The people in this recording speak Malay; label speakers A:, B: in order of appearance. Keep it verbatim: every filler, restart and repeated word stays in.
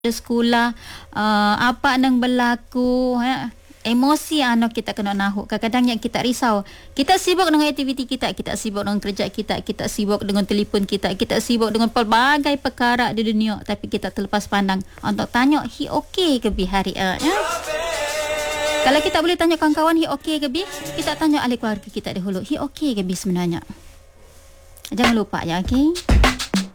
A: sekolah, uh, apa nang berlaku, ha? Emosi anak kita kena nahu. Kadang-kadang yang kita risau, kita sibuk dengan aktiviti kita, kita sibuk dengan kerja kita, kita sibuk dengan telefon kita, kita sibuk dengan pelbagai perkara di dunia, tapi kita terlepas pandang untuk tanya he okay ke bi hari uh, ya? Kalau kita boleh tanya kawan-kawan he okay ke bi, kita tanya ahli keluarga kita dahulu, he okay ke bi sebenarnya. Jangan lupa ya, okey.